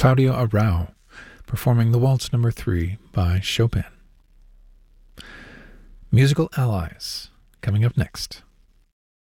Claudio Arrau performing the Waltz No. 3 by Chopin. Musical Allies coming up next.